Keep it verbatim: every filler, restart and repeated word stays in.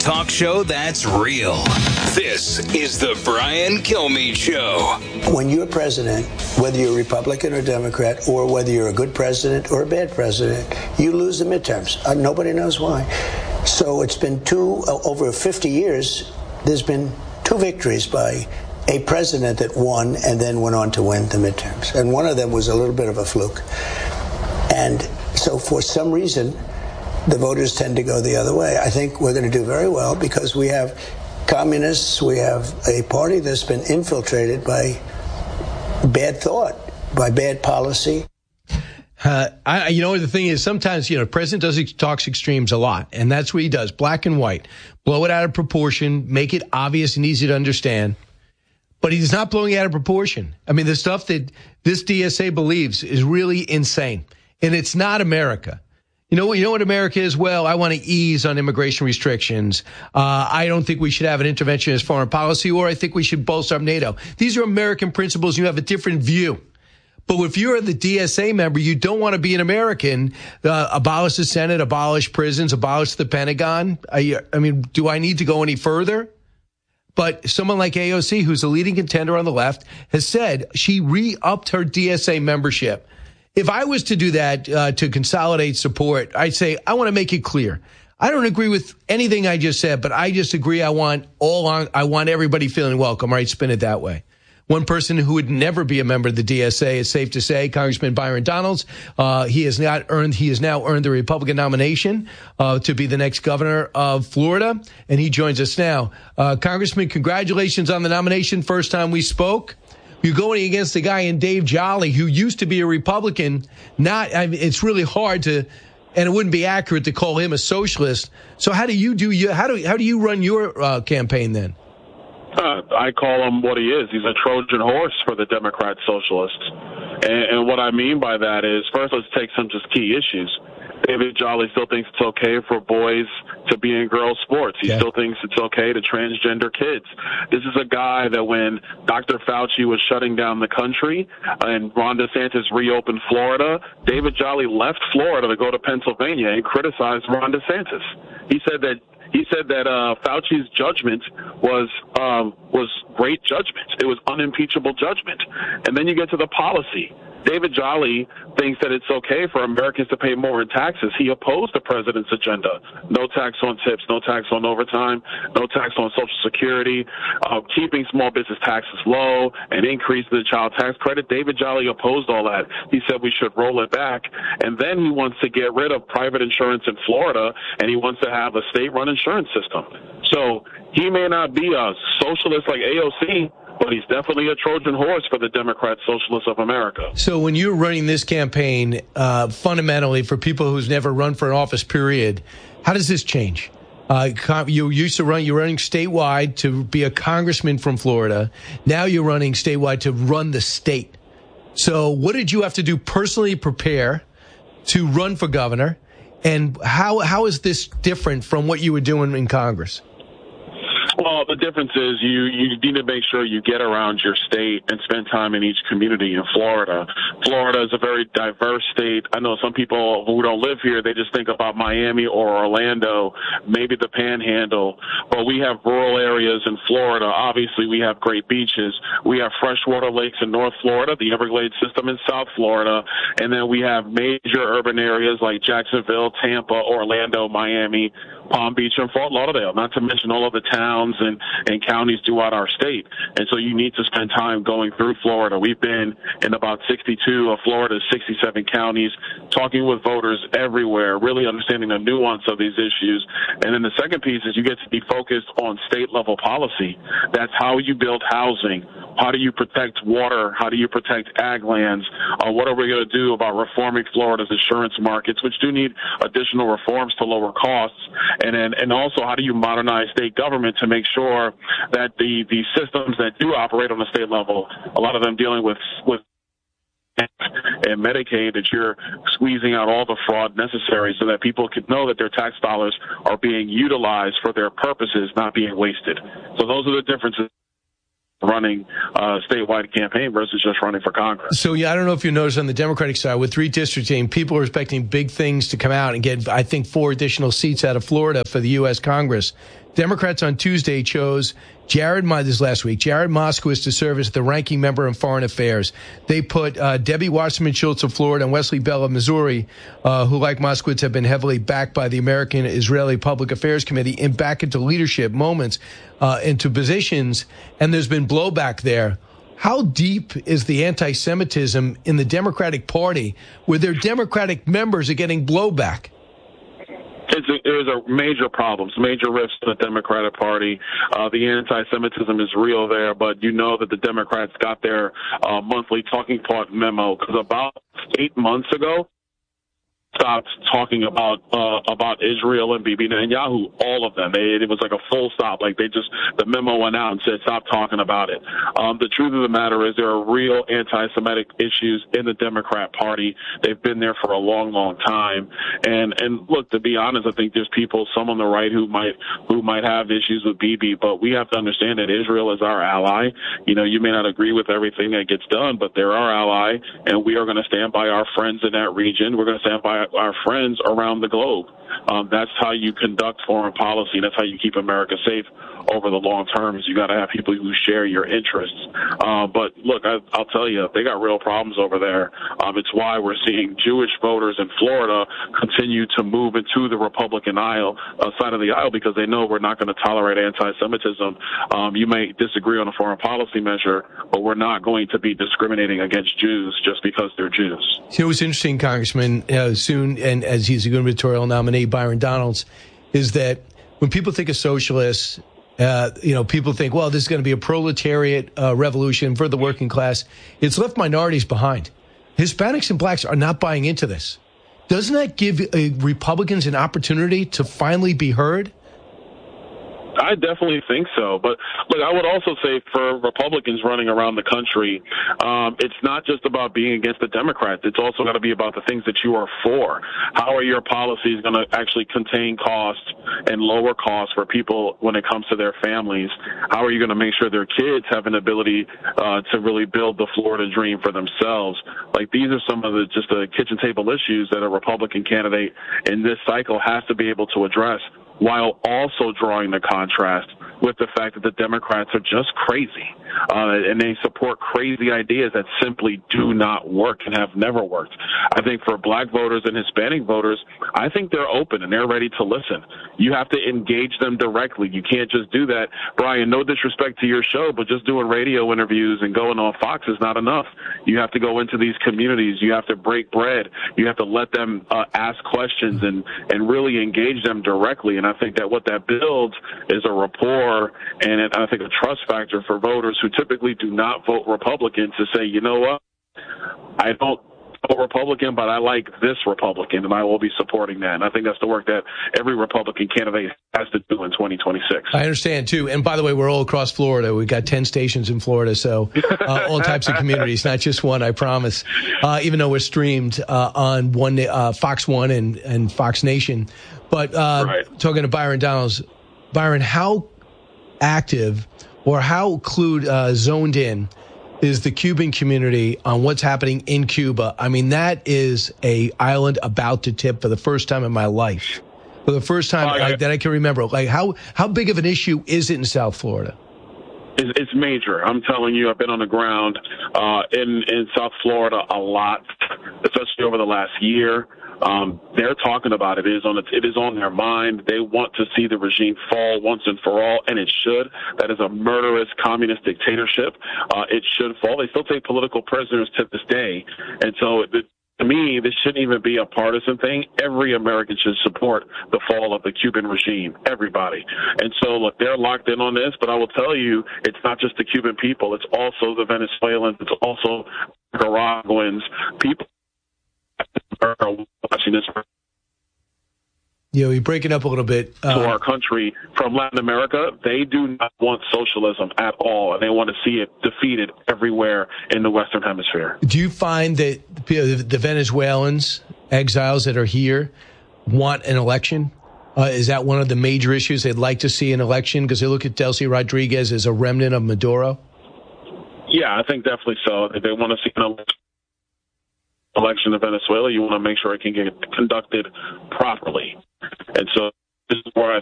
talk show that's real. This is the Brian Kilmeade Show. When you're president, whether you're Republican or Democrat, or whether you're a good president or a bad president, you lose the midterms. Uh, nobody knows why. So it's been two, uh, over fifty years, there's been two victories by a president that won and then went on to win the midterms. And one of them was a little bit of a fluke. And so for some reason, the voters tend to go the other way. I think we're going to do very well because we have communists, we have a party that's been infiltrated by bad thought, by bad policy. Uh, I, you know, the thing is, sometimes, you know, the president does talks extremes a lot, and that's what he does, black and white. Blow it out of proportion, make it obvious and easy to understand. But he's not blowing it out of proportion. I mean, the stuff that this D S A believes is really insane, and it's not America. You know, you know what America is? Well, I want to ease on immigration restrictions. Uh, I don't think we should have an interventionist foreign policy, or I think we should bolster up NATO. These are American principles. You have a different view. But if you're the D S A member, you don't want to be an American. Uh, abolish the Senate, abolish prisons, abolish the Pentagon. I, I mean, do I need to go any further? But someone like A O C, who's a leading contender on the left, has said she re-upped her D S A membership. If I was to do that uh, to consolidate support, I'd say I want to make it clear. I don't agree with anything I just said, but I just agree I want all on, I want everybody feeling welcome. All right, spin it that way. One person who would never be a member of the D S A, it's safe to say, Congressman Byron Donalds. Uh, he has not earned, he has now earned the Republican nomination uh, to be the next governor of Florida, and he joins us now. Uh, Congressman, congratulations on the nomination. First time we spoke. You're going against a guy in Dave Jolly who used to be a Republican. Not, I mean, it's really hard to, and it wouldn't be accurate to call him a socialist. So how do you do you? How do how do you run your uh, campaign then? Uh, I call him what he is. He's a Trojan horse for the Democrat socialists. And, and what I mean by that is, first, let's take some just key issues. David Jolly still thinks it's okay for boys to be in girls' sports. He yeah. still thinks it's okay to transgender kids. This is a guy that when Doctor Fauci was shutting down the country and Ron DeSantis reopened Florida, David Jolly left Florida to go to Pennsylvania and criticized Ron DeSantis. He said that He said that uh, Fauci's judgment was um, was great judgment. It was unimpeachable judgment. And then you get to the policy. David Jolly thinks that it's okay for Americans to pay more in taxes. He opposed the president's agenda. No tax on tips, no tax on overtime, no tax on Social Security, uh, keeping small business taxes low, and increasing the child tax credit. David Jolly opposed all that. He said we should roll it back. And then he wants to get rid of private insurance in Florida, and he wants to have a state-run insurance system. So he may not be a socialist like A O C, but he's definitely a Trojan horse for the Democrat Socialists of America. So when you're running this campaign, uh, fundamentally, for people who's never run for an office, period, how does this change? Uh, you used to run, you're running statewide to be a congressman from Florida. Now you're running statewide to run the state. So what did you have to do personally prepare to run for governor? And how how is this different from what you were doing in Congress? Well, the difference is you, you need to make sure you get around your state and spend time in each community in Florida. Florida is a very diverse state. I know some people who don't live here, they just think about Miami or Orlando, maybe the Panhandle. But we have rural areas in Florida. Obviously, we have great beaches. We have freshwater lakes in North Florida, the Everglades system in South Florida. And then we have major urban areas like Jacksonville, Tampa, Orlando, Miami, Palm Beach, and Fort Lauderdale, not to mention all of the towns and, and counties throughout our state. And so you need to spend time going through Florida. We've been in about sixty-two of Florida's sixty-seven counties, talking with voters everywhere, really understanding the nuance of these issues. And then the second piece is you get to be focused on state-level policy. That's how you build housing. How do you protect water? How do you protect ag lands? Uh, what are we going to do about reforming Florida's insurance markets, which do need additional reforms to lower costs? And then, and also, how do you modernize state government to make sure that the, the systems that do operate on the state level, a lot of them dealing with, with and Medicaid, that you're squeezing out all the fraud necessary so that people can know that their tax dollars are being utilized for their purposes, not being wasted. So those are the differences running a statewide campaign versus just running for Congress. So, yeah, I don't know if you noticed on the Democratic side, with redistricting, people are expecting big things to come out and get, I think, four additional seats out of Florida for the U S Congress. Democrats on Tuesday chose Jared, this last week, Jared Moskowitz to serve as the ranking member in Foreign Affairs. They put uh, Debbie Wasserman Schultz of Florida and Wesley Bell of Missouri, uh, who, like Moskowitz, have been heavily backed by the American-Israeli Public Affairs Committee, in back into leadership moments, uh, into positions, and there's been blowback there. How deep is the anti-Semitism in the Democratic Party where their Democratic members are getting blowback? It's a, there's a major problems, major rifts in the Democratic Party. Uh, the anti-Semitism is real there, but you know that the Democrats got their uh, monthly talking point memo because about eight months ago, stopped talking about uh, about Israel and Bibi Netanyahu, all of them. They, it was like a full stop. Like they just, the memo went out and said, stop talking about it. Um, the truth of the matter is there are real anti-Semitic issues in the Democrat Party. They've been there for a long, long time. And and look, to be honest, I think there's people, some on the right, who might who might have issues with Bibi, but we have to understand that Israel is our ally. You know, you may not agree with everything that gets done, but they're our ally, and we are going to stand by our friends in that region. We're going to stand by our friends around the globe. Um, that's how you conduct foreign policy. That's how you keep America safe over the long term, is you got to have people who share your interests. Uh, but look, I, I'll tell you, they got real problems over there. Um, it's why we're seeing Jewish voters in Florida continue to move into the Republican aisle, uh, side of the aisle, because they know we're not going to tolerate anti-Semitism. Um, you may disagree on a foreign policy measure, but we're not going to be discriminating against Jews just because they're Jews. You know, what's interesting, Congressman, uh, soon, and as he's a gubernatorial nominee, Byron Donalds, is that when people think of socialists, Uh, you know, people think, well, this is going to be a proletariat uh, revolution for the working class. It's left minorities behind. Hispanics and blacks are not buying into this. Doesn't that give uh, Republicans an opportunity to finally be heard? I definitely think so. But look, I would also say for Republicans running around the country, um, it's not just about being against the Democrats. It's also got to be about the things that you are for. How are your policies going to actually contain costs and lower costs for people when it comes to their families? How are you going to make sure their kids have an ability uh, to really build the Florida dream for themselves? Like, these are some of the just the kitchen table issues that a Republican candidate in this cycle has to be able to address, while also drawing the contrast with the fact that the Democrats are just crazy, uh, and they support crazy ideas that simply do not work and have never worked. I think for black voters and Hispanic voters, I think they're open and they're ready to listen. You have to engage them directly. You can't just do that. Brian, no disrespect to your show, but just doing radio interviews and going on Fox is not enough. You have to go into these communities. You have to break bread. You have to let them uh, ask questions and, and really engage them directly. And I think that what that builds is a rapport and it, I think a trust factor for voters who typically do not vote Republican to say, you know what, I don't vote Republican, but I like this Republican, and I will be supporting that. And I think that's the work that every Republican candidate has to do in twenty twenty-six. I understand, too. And by the way, we're all across Florida. We've got ten stations in Florida, so uh, all types of communities, not just one, I promise. Uh, even though we're streamed uh, on one uh, Fox One and, and Fox Nation. But uh, right. Talking to Byron Donalds, Byron, how active or how clued, uh, zoned in is the Cuban community on what's happening in Cuba? I mean, that is a island about to tip for the first time in my life. For the first time oh, yeah. I, that I can remember. Like, how, how big of an issue is it in South Florida? It's major. I'm telling you, I've been on the ground uh, in, in South Florida a lot, especially over the last year. Um, they're talking about it. It is on it is on their mind. They want to see the regime fall once and for all, and it should. That is a murderous communist dictatorship. Uh, it should fall. They still take political prisoners to this day, and so it, to me, this shouldn't even be a partisan thing. Every American should support the fall of the Cuban regime. Everybody. And so, look, they're locked in on this, but I will tell you, it's not just the Cuban people. It's also the Venezuelans. It's also Nicaraguans. People are watching this. You know, you're breaking up a little bit. Uh, to our country from Latin America, they do not want socialism at all, and they want to see it defeated everywhere in the Western Hemisphere. Do you find that the Venezuelans, exiles that are here, want an election? Uh, is that one of the major issues? They'd like to see an election because they look at Delcy Rodriguez as a remnant of Maduro? Yeah, I think definitely so. If they want to see an election. election in Venezuela, you want to make sure it can get conducted properly. And so this is where I